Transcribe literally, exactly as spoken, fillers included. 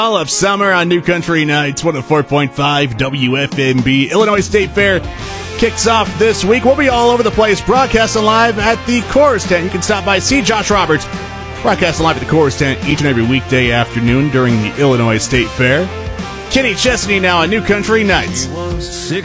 All of summer on New Country Nights, one oh four point five W F M B. Illinois State Fair kicks off this week. We'll be all over the place, broadcasting live at the Coors Tent. You can stop by, see Josh Roberts, broadcasting live at the Coors Tent each and every weekday afternoon during the Illinois State Fair. Kenny Chesney now on New Country Nights.